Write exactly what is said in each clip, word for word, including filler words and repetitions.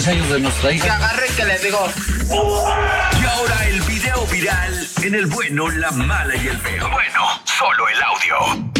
años de nuestra hija. Que agarre que le digo. Y ahora el video viral en El Bueno, la Mala y el Feo. Bueno, solo el audio.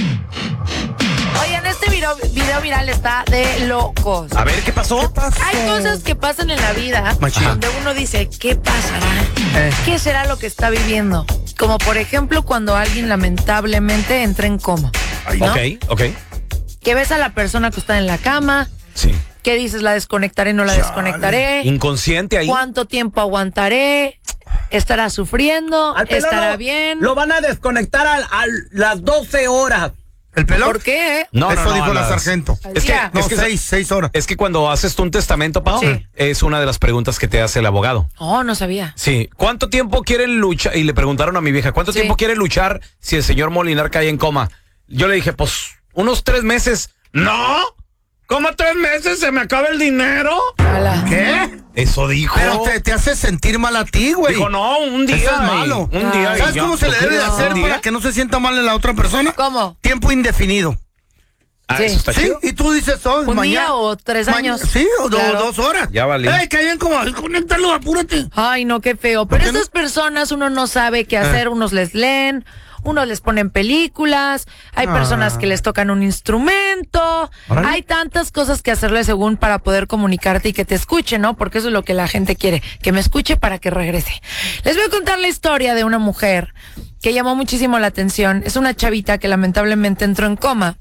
Oigan, este video, video viral está de locos. A ver, ¿qué pasó? ¿Qué pasó? Hay cosas que pasan en la vida Machín. donde uno dice, ¿qué pasará? Eh. ¿Qué será lo que está viviendo? Como por ejemplo cuando alguien lamentablemente entra en coma, ¿no? Ok, ok. Que ves a la persona que está en la cama, Sí. que dices, la desconectaré, no la Chale. desconectaré. Inconsciente ahí. ¿Cuánto tiempo aguantaré? ¿Estará sufriendo? Al pelado ¿Estará bien? Lo van a desconectar a, a las doce horas. ¿El pelón? ¿Por qué? No, Eso no, no, dijo a la las- sargento. Es que, Ya. No, es que seis, seis horas. Es que cuando haces tú un testamento, Pau, Sí. es una de las preguntas que te hace el abogado. Oh, no sabía. Sí. ¿Cuánto tiempo quieren luchar? Y le preguntaron a mi vieja, ¿cuánto Sí. tiempo quiere luchar si el señor Molinar cae en coma? Yo le dije, pues, unos tres meses. ¿No? ¿Cómo tres meses? ¿Se me acaba el dinero? Ala. ¿Qué? Eso dijo. Pero te, te hace sentir mal a ti, güey. Dijo, no, un día. Eso es y- malo. Un día. y ¿Sabes ya. cómo se le ¿Por qué debe de no? hacer ¿Un día? para que no se sienta mal en la otra persona? ¿Cómo? Tiempo indefinido. Ah, Sí. eso está Sí, chido. y tú dices, oh, ¿Un mañana. día o tres ma- años? Sí, o do- Claro. dos horas. Ya valió. Ey, que bien como, conéctalo, apúrate. Ay, no, qué feo. Pero ¿Por qué estas personas uno no sabe qué hacer. Unos les leen, unos les ponen películas, hay Ah. personas que les tocan un instrumento. Órale. Hay tantas cosas que hacerle según para poder comunicarte y que te escuche, ¿no? Porque eso es lo que la gente quiere, que me escuche para que regrese. Les voy a contar la historia de una mujer que llamó muchísimo la atención. Es una chavita que lamentablemente entró en coma.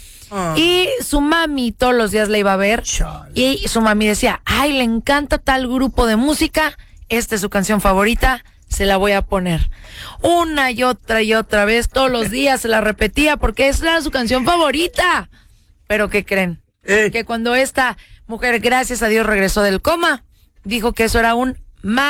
Y su mami todos los días la iba a ver. Chale. Y su mami decía, ay, le encanta tal grupo de música. Esta es su canción favorita. Se la voy a poner. Una y otra y otra vez. Todos los días se la repetía porque esa era su canción favorita. Pero ¿qué creen? Eh. Que cuando esta mujer, gracias a Dios, regresó del coma, dijo que eso era un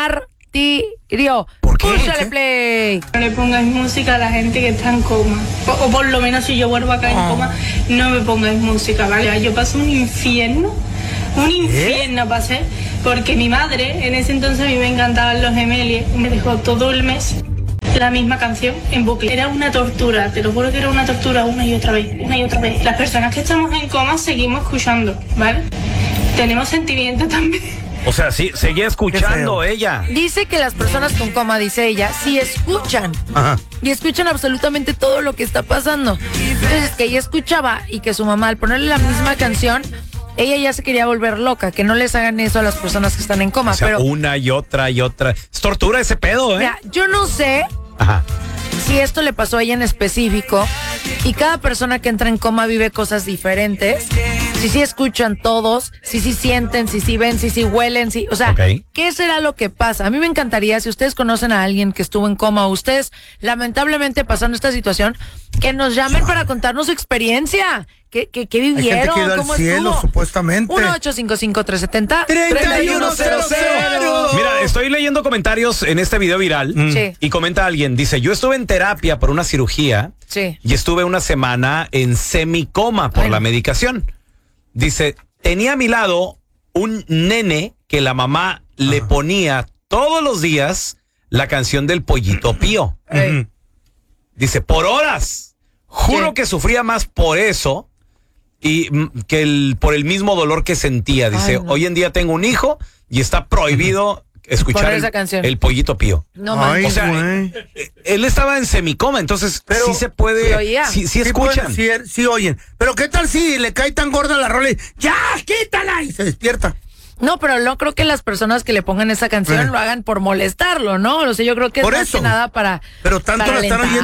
martirio. ¿Por qué? Púchale play. No le pongáis música a la gente que está en coma. O, o por lo menos si yo vuelvo a caer en coma, no me pongáis música, ¿vale? Yo pasé un infierno, un infierno pasé, porque mi madre, en ese entonces a mí me encantaban los Gemelie, me dejó todo el mes la misma canción en bucle. Era una tortura, te lo juro que era una tortura una y otra vez, una y otra vez. Las personas que estamos en coma seguimos escuchando, ¿vale? Tenemos sentimientos también. O sea, sí, seguía escuchando ella. Dice que las personas con coma, dice ella, sí escuchan. Ajá. Y escuchan absolutamente todo lo que está pasando. Entonces, que ella escuchaba y que su mamá, al ponerle la misma canción, ella ya se quería volver loca. Que no les hagan eso a las personas que están en coma. O sea, pero, una y otra y otra. Es tortura ese pedo, ¿eh? mira, yo no sé Ajá. si esto le pasó a ella en específico. Y cada persona que entra en coma vive cosas diferentes. Si sí escuchan todos, si sí sienten, si sí ven, si sí huelen, si, o sea, Ok. ¿qué será lo que pasa? A mí me encantaría, si ustedes conocen a alguien que estuvo en coma o ustedes lamentablemente pasando esta situación, que nos llamen para contarnos su experiencia. ¿Qué, qué, qué Hay gente vivieron? que ha ido al ¿Cómo cielo, estuvo? supuestamente. uno ocho cinco cinco tres siete cero treinta y uno cero cero. Mira, estoy leyendo comentarios en este video viral. Sí. Y comenta alguien, dice, yo estuve en terapia por una cirugía Sí. y estuve una semana en semicoma por Ay, la no. medicación. Dice, tenía a mi lado un nene que la mamá le ponía todos los días la canción del Pollito Pío. Ey. Dice, por horas. Juro Sí. que sufría más por eso y mm, que el, por el mismo dolor que sentía. Dice, Ay, no. hoy en día tengo un hijo y está prohibido escuchar Poner el, esa canción. el Pollito Pío. No Ay, manches. O sea, güey. eh, él estaba en semicoma, entonces Pero- sí se puede, Sí oía. sí, sí Sí escuchan. pueden, sí, sí oyen. Pero ¿qué tal si le cae tan gorda la rola y ¡ya, quítala! Y se despierta. No, pero no creo que las personas que le pongan esa canción Eh. lo hagan por molestarlo, ¿no? O sea, yo creo que es Por más eso. que nada para Pero tanto para la están oyendo